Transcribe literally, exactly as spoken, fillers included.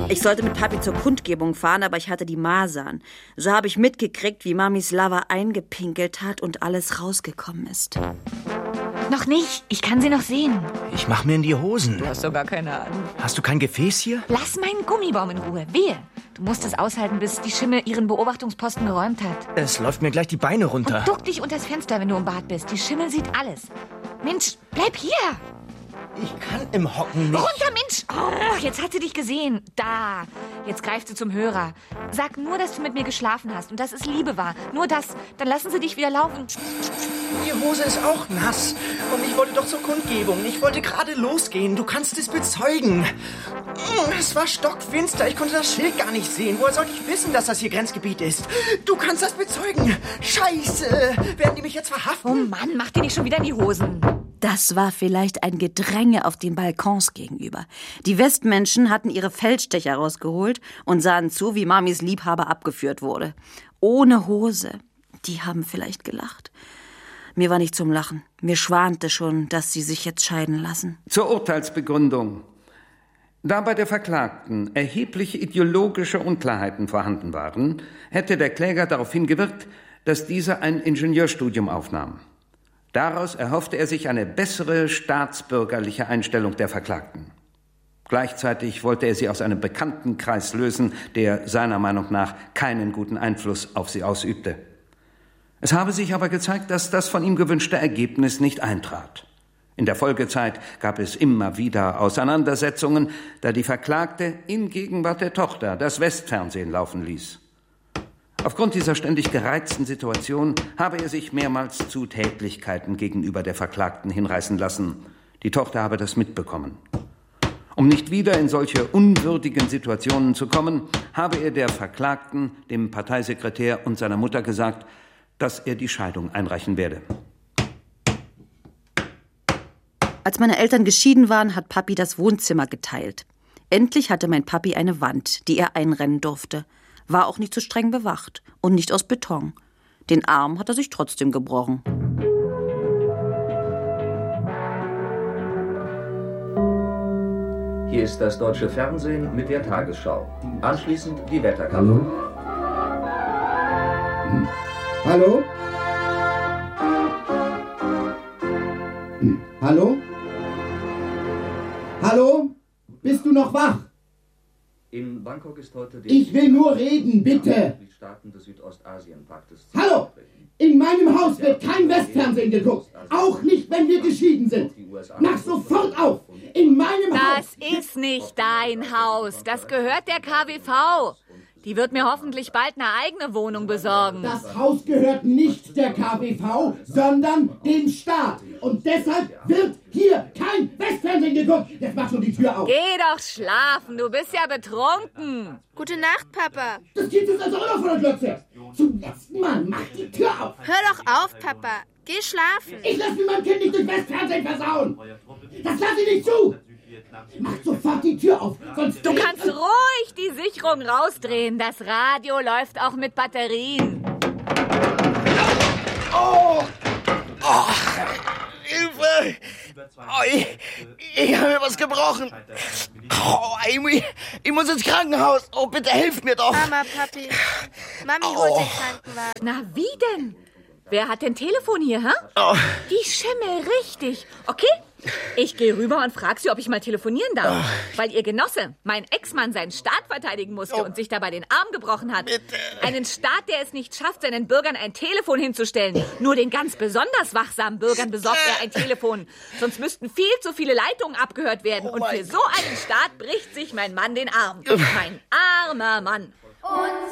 Ich sollte mit Papi zur Kundgebung fahren, aber ich hatte die Masern. So habe ich mitgekriegt, wie Mamis Lover eingepinkelt hat und alles rausgekommen ist. Noch nicht. Ich kann sie noch sehen. Ich mach mir in die Hosen. Du hast doch gar keine Ahnung. Hast du kein Gefäß hier? Lass meinen Gummibaum in Ruhe. Wehe. Du musst es aushalten, bis die Schimmel ihren Beobachtungsposten geräumt hat. Es läuft mir gleich die Beine runter. Und duck dich unters Fenster, wenn du im Bad bist. Die Schimmel sieht alles. Mensch, bleib hier. Ich kann im Hocken nicht. Runter, Mensch! Oh, jetzt hat sie dich gesehen. Da. Jetzt greift sie zum Hörer. Sag nur, dass du mit mir geschlafen hast und dass es Liebe war. Nur das. Dann lassen sie dich wieder laufen. Die Hose ist auch nass. Und ich wollte doch zur Kundgebung. Ich wollte gerade losgehen. Du kannst es bezeugen. Es war stockfinster. Ich konnte das Schild gar nicht sehen. Woher sollte ich wissen, dass das hier Grenzgebiet ist? Du kannst das bezeugen. Scheiße. Werden die mich jetzt verhaften? Oh Mann, mach dir nicht schon wieder in die Hosen. Das war vielleicht ein Gedränge auf den Balkons gegenüber. Die Westmenschen hatten ihre Feldstecher rausgeholt und sahen zu, wie Mamis Liebhaber abgeführt wurde. Ohne Hose. Die haben vielleicht gelacht. Mir war nicht zum Lachen. Mir schwante schon, dass sie sich jetzt scheiden lassen. Zur Urteilsbegründung. Da bei der Verklagten erhebliche ideologische Unklarheiten vorhanden waren, hätte der Kläger darauf hingewirkt, dass dieser ein Ingenieurstudium aufnahm. Daraus erhoffte er sich eine bessere staatsbürgerliche Einstellung der Verklagten. Gleichzeitig wollte er sie aus einem Bekanntenkreis lösen, der seiner Meinung nach keinen guten Einfluss auf sie ausübte. Es habe sich aber gezeigt, dass das von ihm gewünschte Ergebnis nicht eintrat. In der Folgezeit gab es immer wieder Auseinandersetzungen, da die Verklagte in Gegenwart der Tochter das Westfernsehen laufen ließ. Aufgrund dieser ständig gereizten Situation habe er sich mehrmals zu Tätlichkeiten gegenüber der Verklagten hinreißen lassen. Die Tochter habe das mitbekommen. Um nicht wieder in solche unwürdigen Situationen zu kommen, habe er der Verklagten, dem Parteisekretär und seiner Mutter gesagt, dass er die Scheidung einreichen werde. Als meine Eltern geschieden waren, hat Papi das Wohnzimmer geteilt. Endlich hatte mein Papi eine Wand, die er einrennen durfte. War auch nicht so streng bewacht und nicht aus Beton. Den Arm hat er sich trotzdem gebrochen. Hier ist das deutsche Fernsehen mit der Tagesschau. Anschließend die Wetterkarte. Hallo? Hm. Hallo? Hallo? Bist du noch wach? In Bangkok ist heute der Ich will nur reden, bitte! Mitgliedstaaten des Südostasienpaktes. Hallo! In meinem Haus wird kein Westfernsehen geguckt. Auch nicht, wenn wir geschieden sind. Mach sofort auf! In meinem Haus... Das ist nicht dein Haus. Das gehört der K W V. Die wird mir hoffentlich bald eine eigene Wohnung besorgen. Das Haus gehört nicht der K W V, sondern dem Staat. Und deshalb wird hier kein Westfernsehen geguckt. Jetzt mach schon die Tür auf. Geh doch schlafen, du bist ja betrunken. Gute Nacht, Papa. Das Kind ist also auch noch von der Glotze. Zum letzten Mal, mach die Tür auf. Hör doch auf, Papa. Geh schlafen. Ich lass mir mein Kind nicht durch Westfernsehen versauen. Das lass ich nicht zu. Mach sofort die Tür auf, sonst... Du kannst ruhig die Sicherung rausdrehen. Das Radio läuft auch mit Batterien. Oh! Oh! Hilfe! Oh, ich ich habe mir was gebrochen. Oh, Amy, ich muss ins Krankenhaus. Oh, bitte helft mir doch. Mama, Papi. Mami holt den Krankenwagen. Na, wie denn? Wer hat denn Telefon hier, hä? Oh. Die Schimmel, richtig. Okay, ich gehe rüber und frage sie, ob ich mal telefonieren darf. Oh. Weil ihr Genosse, mein Ex-Mann, seinen Staat verteidigen musste oh. und sich dabei den Arm gebrochen hat. Bitte. Einen Staat, der es nicht schafft, seinen Bürgern ein Telefon hinzustellen. Nur den ganz besonders wachsamen Bürgern besorgt er ein Telefon. Sonst müssten viel zu viele Leitungen abgehört werden. Oh und für so einen Staat bricht sich mein Mann den Arm. Mein armer Mann. Und